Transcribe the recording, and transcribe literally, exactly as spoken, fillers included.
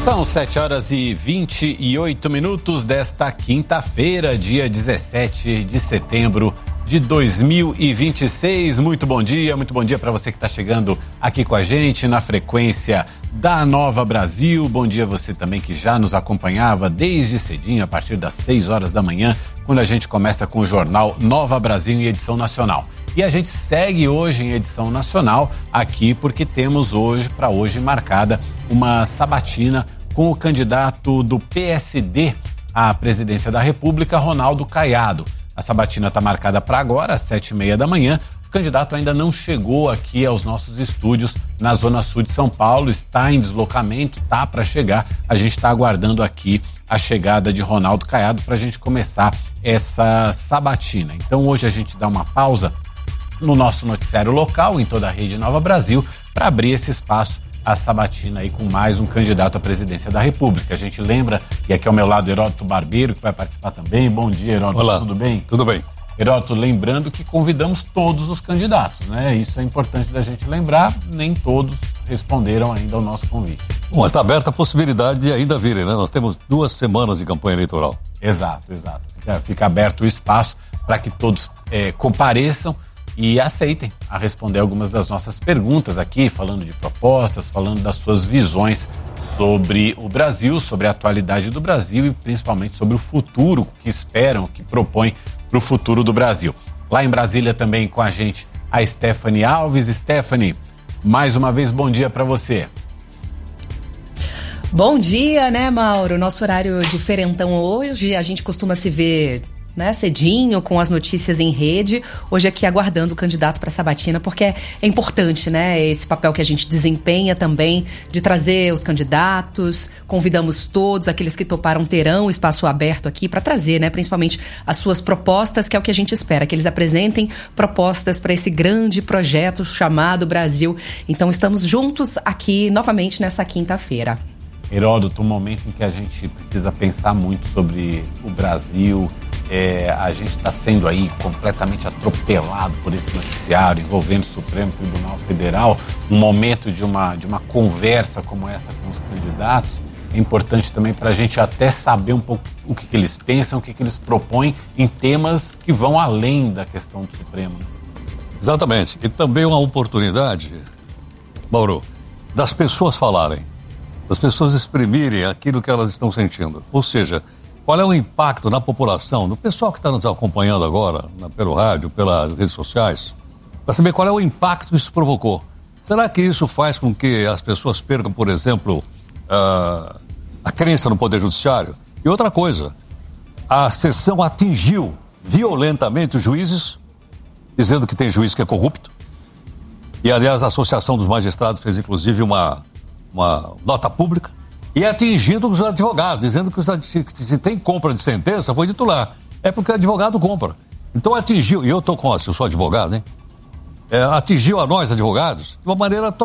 São sete horas e vinte e oito minutos desta quinta-feira, dia dezessete de setembro de dois mil e vinte e seis. Muito bom dia, muito bom dia para você que está chegando aqui com a gente na frequência da Nova Brasil. Bom dia você também que já nos acompanhava desde cedinho, a partir das seis horas da manhã, quando a gente começa com o jornal Nova Brasil em edição nacional. E a gente segue hoje em edição nacional aqui porque temos hoje, para hoje, marcada uma sabatina com o candidato do P S D à presidência da República, Ronaldo Caiado. A sabatina está marcada para agora, às sete e meia da manhã. O candidato ainda não chegou aqui aos nossos estúdios na Zona Sul de São Paulo, está em deslocamento, está para chegar. A gente está aguardando aqui a chegada de Ronaldo Caiado para a gente começar essa sabatina. Então hoje a gente dá uma pausa no nosso noticiário local, em toda a rede Nova Brasil, para abrir esse espaço a sabatina aí com mais um candidato à presidência da República. A gente lembra, e aqui ao meu lado Heródoto Barbeiro, que vai participar também. Bom dia, Heródoto. Olá. Tudo bem? Tudo bem. Heródoto, lembrando que convidamos todos os candidatos, né? Isso é importante da gente lembrar, nem todos responderam ainda ao nosso convite. Bom, está aberta a possibilidade de ainda virem, né? Nós temos duas semanas de campanha eleitoral. Exato, exato. Fica, fica aberto o espaço para que todos é, compareçam e aceitem a responder algumas das nossas perguntas aqui, falando de propostas, falando das suas visões sobre o Brasil, sobre a atualidade do Brasil e principalmente sobre o futuro que esperam, que propõem para o futuro do Brasil. Lá em Brasília também com a gente a Stephanie Alves. Stephanie, mais uma vez bom dia para você. Bom dia, né, Mauro? Nosso horário diferentão hoje, a gente costuma se ver, né, cedinho, com as notícias em rede. Hoje aqui aguardando o candidato para a sabatina, porque é, é importante, né, esse papel que a gente desempenha também, de trazer os candidatos. Convidamos todos, aqueles que toparam terão espaço aberto aqui para trazer, né, principalmente as suas propostas, que é o que a gente espera, que eles apresentem propostas para esse grande projeto chamado Brasil. Então estamos juntos aqui novamente nessa quinta-feira. Heródoto, um momento em que a gente precisa pensar muito sobre o Brasil. É, a gente está sendo aí completamente atropelado por esse noticiário envolvendo o Supremo Tribunal Federal. Um momento de uma, de uma conversa como essa com os candidatos é importante também para a gente até saber um pouco o que, que eles pensam, o que, que eles propõem em temas que vão além da questão do Supremo. Exatamente. E também uma oportunidade, Mauro, das pessoas falarem, das pessoas exprimirem aquilo que elas estão sentindo. Ou seja, qual é o impacto na população, do pessoal que está nos acompanhando agora, na, pelo rádio, pelas redes sociais, para saber qual é o impacto que isso provocou. Será que isso faz com que as pessoas percam, por exemplo, uh, a crença no Poder Judiciário? E outra coisa, a sessão atingiu violentamente os juízes, dizendo que tem juiz que é corrupto. E, aliás, a Associação dos Magistrados fez, inclusive, uma, uma nota pública. E atingindo os advogados, dizendo que se, se tem compra de sentença, foi dito lá. É porque o advogado compra. Então atingiu, e eu tô com, eu sou advogado, hein? É, atingiu a nós, advogados, de uma maneira totalmente